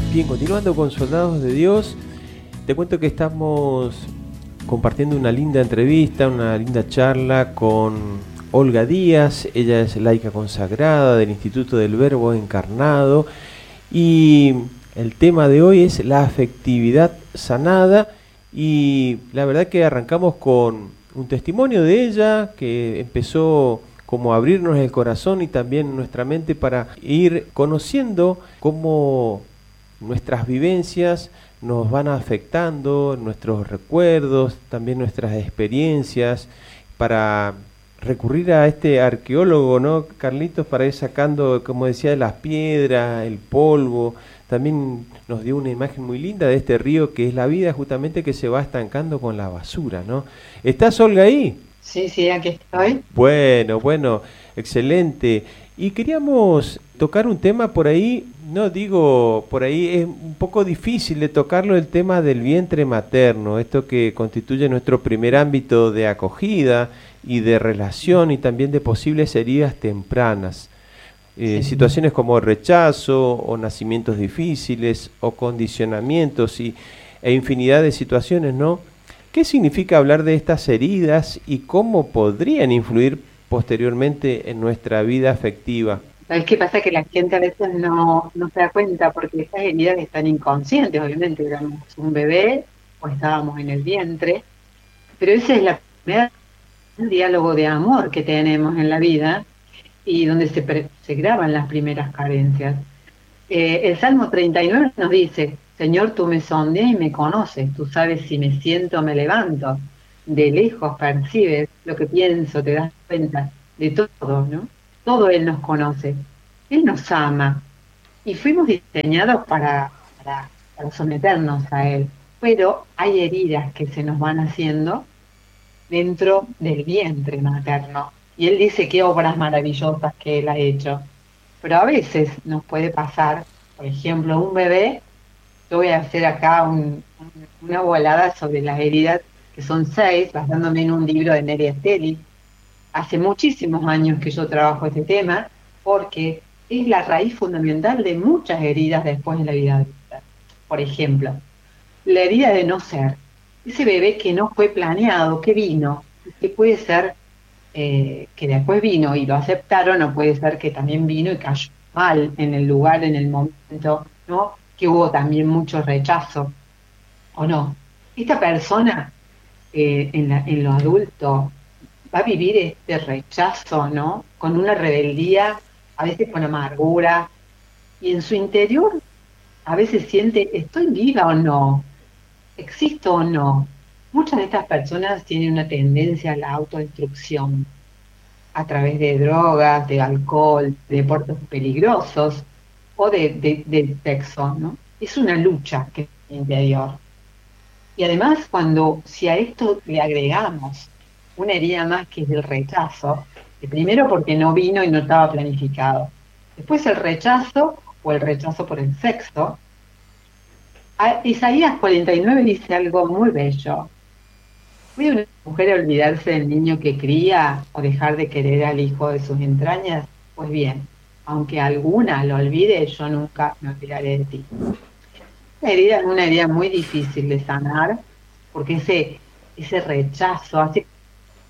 Bien, continuando con Soldados de Dios, te cuento que estamos compartiendo una linda entrevista, una linda charla con Olga Díaz. Ella es laica consagrada del Instituto del Verbo Encarnado y el tema de hoy es la afectividad sanada, y la verdad que arrancamos con un testimonio de ella que empezó como a abrirnos el corazón y también nuestra mente para ir conociendo cómo nuestras vivencias nos van afectando, nuestros recuerdos, también nuestras experiencias, para recurrir a este arqueólogo, ¿no, Carlitos? Para ir sacando, como decía, las piedras, el polvo. También nos dio una imagen muy linda de este río que es la vida, justamente, que se va estancando con la basura, ¿no? ¿Estás, Olga, ahí? Sí, sí, aquí estoy. Bueno, excelente. Y queríamos tocar un tema por ahí, no digo, por ahí es un poco difícil de tocarlo, el tema del vientre materno, esto que constituye nuestro primer ámbito de acogida y de relación y también de posibles heridas tempranas. Sí. Situaciones como rechazo o nacimientos difíciles o condicionamientos e infinidad de situaciones, ¿no? ¿Qué significa hablar de estas heridas y cómo podrían influir posteriormente en nuestra vida afectiva? ¿Sabes qué pasa? Que la gente a veces no se da cuenta porque estas heridas están inconscientes, obviamente, éramos un bebé o estábamos en el vientre, pero ese es la primera diálogo de amor que tenemos en la vida y donde se graban las primeras carencias. El Salmo 39 nos dice: Señor, tú me sondeas y me conoces, tú sabes si me siento o me levanto, de lejos percibes lo que pienso, te das cuenta de todo, ¿no? Todo Él nos conoce, Él nos ama y fuimos diseñados para someternos a Él, pero hay heridas que se nos van haciendo dentro del vientre materno y Él dice qué obras maravillosas que Él ha hecho, pero a veces nos puede pasar, por ejemplo, un bebé. Yo voy a hacer acá una volada sobre las heridas, que son 6, basándome en un libro de Neri Esteli. Hace muchísimos años que yo trabajo este tema, porque es la raíz fundamental de muchas heridas después en la vida adulta. Por ejemplo, la herida de no ser, ese bebé que no fue planeado, que vino, que puede ser que después vino y lo aceptaron, o puede ser que también vino y cayó mal en el lugar, en el momento, ¿no? Que hubo también mucho rechazo, ¿o no? Esta persona en lo adulto va a vivir este rechazo, ¿no? Con una rebeldía, a veces con amargura, y en su interior a veces siente, ¿estoy viva o no? ¿Existo o no? Muchas de estas personas tienen una tendencia a la autodestrucción a través de drogas, de alcohol, de deportes peligrosos o del sexo, ¿no? Es una lucha que tiene interior. Y además, si a esto le agregamos una herida más que es el rechazo, primero porque no vino y no estaba planificado, después el rechazo o el rechazo por el sexo, Isaías 49 dice algo muy bello. ¿Puede una mujer olvidarse del niño que cría o dejar de querer al hijo de sus entrañas? Pues bien, aunque alguna lo olvide, yo nunca me olvidaré de ti. La herida es una herida muy difícil de sanar porque ese rechazo hace que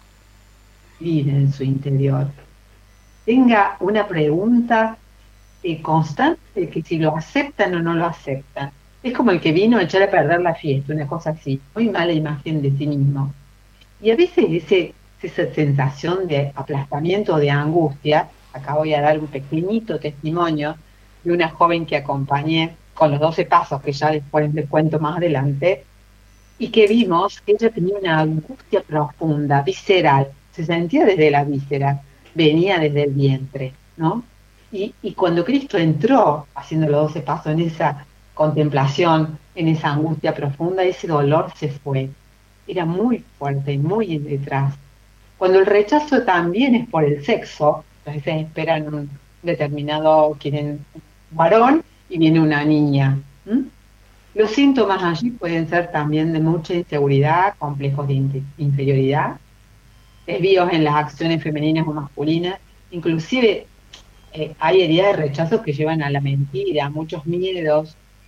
vive en su interior. Tenga una pregunta constante de que si lo aceptan o no lo aceptan. Es como el que vino a echar a perder la fiesta, una cosa así, muy mala imagen de sí mismo. Y a veces esa sensación de aplastamiento, de angustia, acá voy a dar un pequeñito testimonio de una joven que acompañé con los 12 pasos, que ya después les cuento más adelante, y que vimos que ella tenía una angustia profunda, visceral, se sentía desde la víscera, venía desde el vientre, ¿no? Y cuando Cristo entró haciendo los 12 pasos en esa contemplación, en esa angustia profunda, ese dolor se fue. Era muy fuerte y muy detrás. Cuando el rechazo también es por el sexo, a veces esperan un determinado, quieren un varón y viene una niña. ¿M? Los síntomas allí pueden ser también de mucha inseguridad, complejos de inferioridad, desvíos en las acciones femeninas o masculinas, inclusive hay heridas de rechazo que llevan a la mentira, muchos miedos,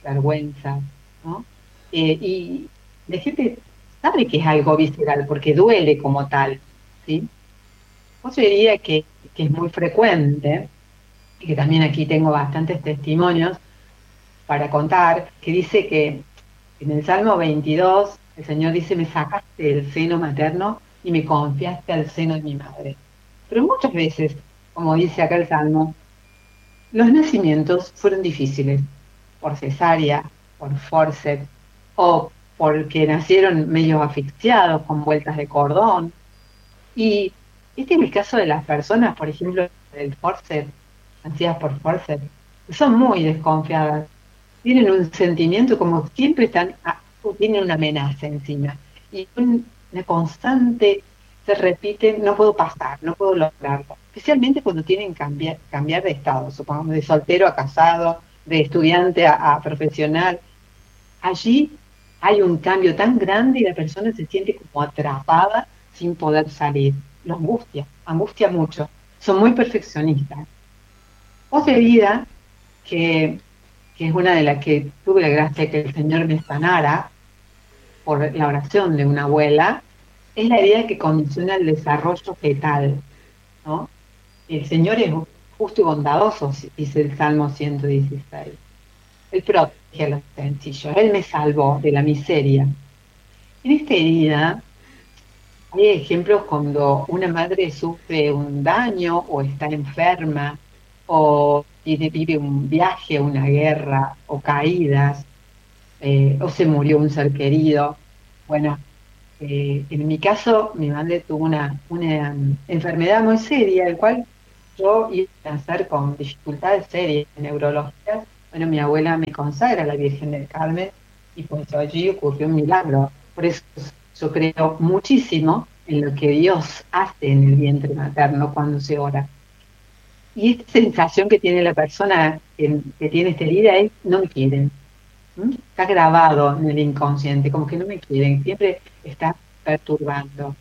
vergüenza, ¿no? Y la gente sabe que es algo visceral porque duele como tal, ¿sí? Yo diría que es muy frecuente, y que también aquí tengo bastantes testimonios para contar, que dice que en el Salmo 22 el Señor dice, me sacaste del seno materno y me confiaste al seno de mi madre. Pero muchas veces, como dice acá el Salmo, los nacimientos fueron difíciles, por cesárea, por forceps, o porque nacieron medio asfixiados con vueltas de cordón. Y este es el caso de las personas, por ejemplo, del forceps, nacidas por forceps, que son muy desconfiadas, tienen un sentimiento como siempre están, tienen una amenaza encima. Y una constante se repite, no puedo pasar, no puedo lograrlo. Especialmente cuando tienen que cambiar de estado, supongamos de soltero a casado, de estudiante a profesional. Allí hay un cambio tan grande y la persona se siente como atrapada sin poder salir. Lo angustia mucho. Son muy perfeccionistas. Otra herida que es una de las que tuve la gracia que el Señor me sanara por la oración de una abuela, es la herida que condiciona el desarrollo fetal, ¿no? El Señor es justo y bondadoso, dice el Salmo 116. Él protege a los sencillos, Él me salvó de la miseria. En esta herida hay ejemplos cuando una madre sufre un daño o está enferma o vive un viaje, una guerra o caídas, o se murió un ser querido. Bueno, en mi caso, mi madre tuvo una enfermedad muy seria, el cual yo iba a nacer con dificultades serias neurológicas. Bueno, mi abuela me consagra a la Virgen del Carmen y pues allí ocurrió un milagro. Por eso yo creo muchísimo en lo que Dios hace en el vientre materno cuando se ora. Y esta sensación que tiene la persona que tiene esta herida es, no me quieren. ¿Mm? Está grabado en el inconsciente, como que no me quieren, siempre está perturbando.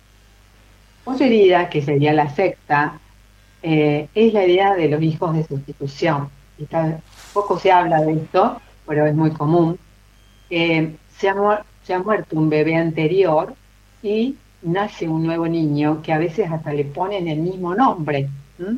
Otra herida, que sería la secta, es la idea de los hijos de sustitución. Poco se habla de esto, pero es muy común. Se ha muerto un bebé anterior y nace un nuevo niño que a veces hasta le ponen el mismo nombre. ¿Mm?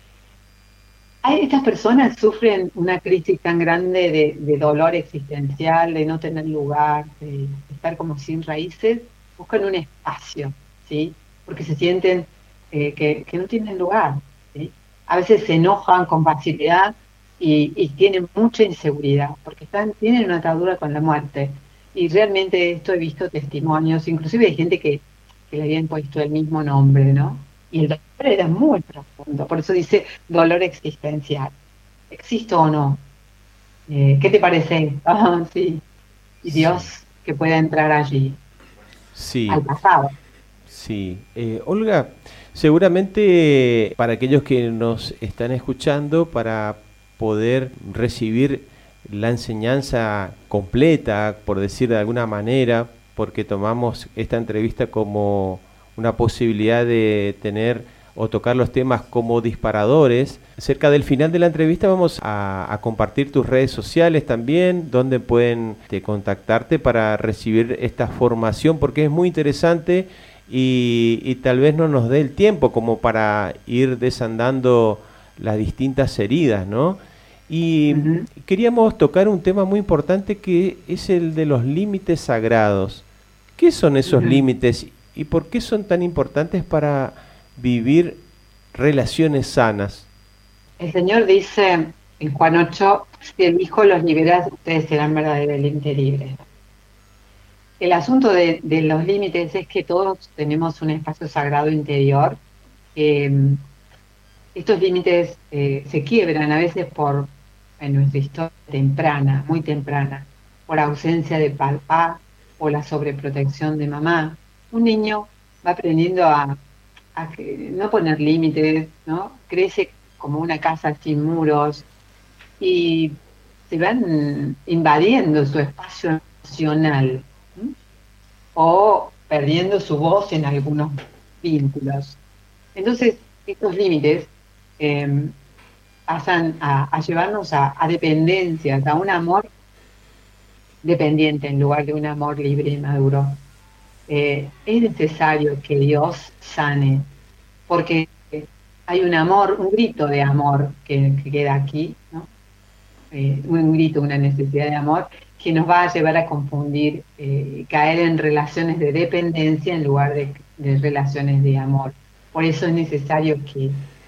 Estas personas sufren una crisis tan grande de dolor existencial, de no tener lugar, de estar como sin raíces, buscan un espacio, ¿sí? Porque se sienten que no tienen lugar, ¿sí? A veces se enojan con facilidad y tienen mucha inseguridad, porque tienen una atadura con la muerte. Y realmente esto he visto testimonios, inclusive hay gente que le habían puesto el mismo nombre, ¿no? Y el dolor era muy profundo, por eso dice dolor existencial. ¿Existo o no? ¿Qué te parece? Ah, sí. Y Sí, Dios que pueda entrar allí, sí, al pasado. sí. Olga, seguramente para aquellos que nos están escuchando, para poder recibir la enseñanza completa, por decir de alguna manera, porque tomamos esta entrevista como una posibilidad de tener o tocar los temas como disparadores. Cerca del final de la entrevista vamos a compartir tus redes sociales también, donde pueden contactarte para recibir esta formación, porque es muy interesante y tal vez no nos dé el tiempo como para ir desandando las distintas heridas, ¿no? Y Ujú, queríamos tocar un tema muy importante que es el de los límites sagrados. ¿Qué son esos ujú. límites y por qué son tan importantes para vivir relaciones sanas? El Señor dice en Juan 8, si el Hijo los libera, ustedes serán verdaderamente libres. El asunto de los límites es que todos tenemos un espacio sagrado interior. eh, Estos límites se quiebran a veces en nuestra historia temprana, muy temprana, por ausencia de papá o la sobreprotección de mamá. Un niño va aprendiendo a no poner límites, ¿no? Crece como una casa sin muros y se van invadiendo su espacio emocional, ¿m? O perdiendo su voz en algunos vínculos. Entonces, estos límites eh, pasan a llevarnos a dependencias, a un amor dependiente en lugar de un amor libre y maduro. Es necesario que Dios sane, porque hay un amor, un grito de amor que queda aquí, ¿no? Un grito, una necesidad de amor que nos va a llevar a confundir, caer en relaciones de dependencia en lugar de relaciones de amor. Por eso es necesario que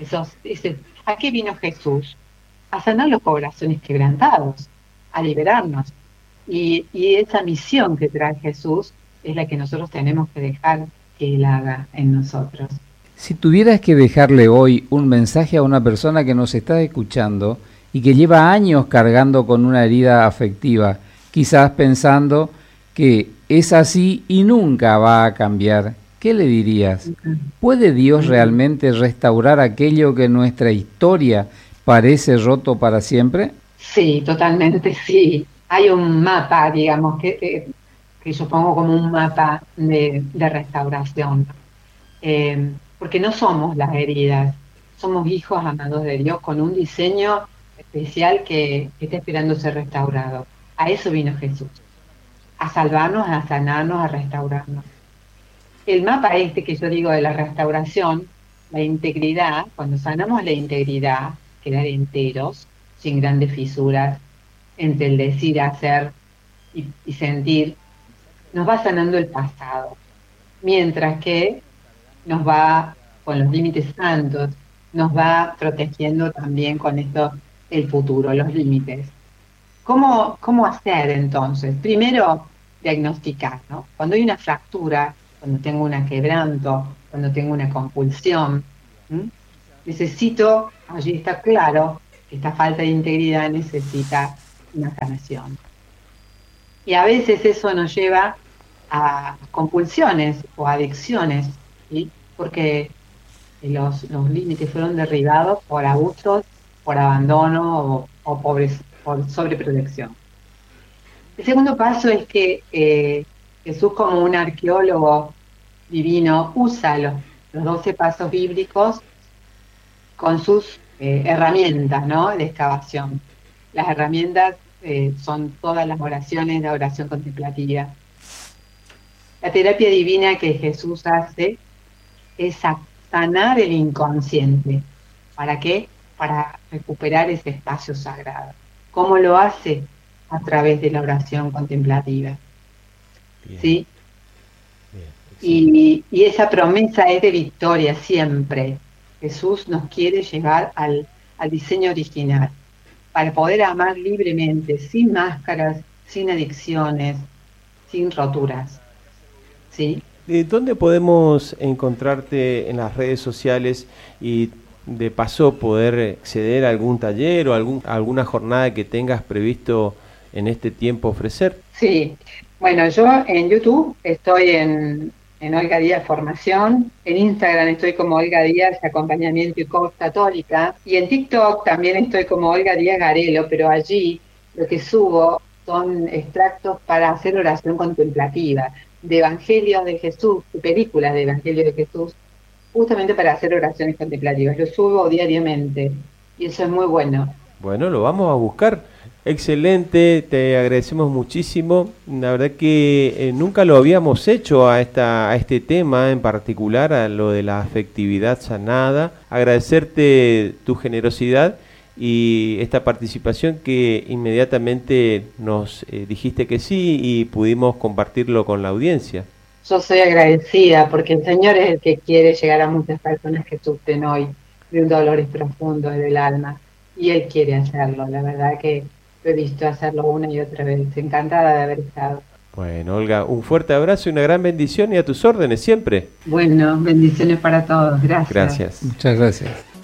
¿a qué vino Jesús? A sanar los corazones quebrantados, a liberarnos. Y esa misión que trae Jesús es la que nosotros tenemos que dejar que Él haga en nosotros. Si tuvieras que dejarle hoy un mensaje a una persona que nos está escuchando y que lleva años cargando con una herida afectiva, quizás pensando que es así y nunca va a cambiar, ¿qué le dirías? ¿Puede Dios realmente restaurar aquello que en nuestra historia parece roto para siempre? Sí, totalmente sí. Hay un mapa, digamos, que yo pongo como un mapa de restauración. Porque no somos las heridas, somos hijos amados de Dios con un diseño especial que está esperando ser restaurado. A eso vino Jesús, a salvarnos, a sanarnos, a restaurarnos. El mapa que yo digo de la restauración, la integridad, cuando sanamos la integridad, quedar enteros, sin grandes fisuras, entre el decir, hacer y sentir, nos va sanando el pasado. Mientras que nos va, con los límites santos, nos va protegiendo también con esto el futuro, los límites. ¿Cómo hacer entonces? Primero, diagnosticar, ¿no? Cuando hay una fractura, cuando tengo un quebranto, cuando tengo una compulsión, necesito, allí está claro, que esta falta de integridad necesita una sanación. Y a veces eso nos lleva a compulsiones o adicciones, ¿sí? Porque los límites fueron derribados por abusos, por abandono o por sobreprotección. El segundo paso es que Jesús, como un arqueólogo divino, usa los 12 pasos bíblicos con sus herramientas, ¿no?, de excavación. Las herramientas son todas las oraciones, la oración contemplativa. La terapia divina que Jesús hace es sanar el inconsciente. ¿Para qué? Para recuperar ese espacio sagrado. ¿Cómo lo hace? A través de la oración contemplativa. Bien. ¿Sí? Bien, y esa promesa es de victoria siempre. Jesús nos quiere llevar al diseño original, para poder amar libremente, sin máscaras, sin adicciones, sin roturas. ¿Sí? ¿Dónde podemos encontrarte en las redes sociales y de paso poder acceder a algún taller o alguna jornada que tengas previsto en este tiempo ofrecer? Sí, bueno, yo en YouTube estoy en Olga Díaz Formación, en Instagram estoy como Olga Díaz Acompañamiento y Coach Católica, y en TikTok también estoy como Olga Díaz Garelo, pero allí lo que subo son extractos para hacer oración contemplativa, de Evangelios de Jesús, de películas de Evangelios de Jesús, justamente para hacer oraciones contemplativas. Lo subo diariamente y eso es muy bueno. Bueno, lo vamos a buscar. Excelente, te agradecemos muchísimo. La verdad que nunca lo habíamos hecho a este tema en particular, a lo de la afectividad sanada. Agradecerte tu generosidad y esta participación que inmediatamente nos dijiste que sí y pudimos compartirlo con la audiencia. Yo soy agradecida porque el Señor es el que quiere llegar a muchas personas que sufren hoy de un dolor profundo del alma y Él quiere hacerlo. La verdad que lo he visto hacerlo una y otra vez. Encantada de haber estado. Bueno, Olga, un fuerte abrazo y una gran bendición y a tus órdenes siempre. Bueno, bendiciones para todos. Gracias. Gracias. Muchas gracias.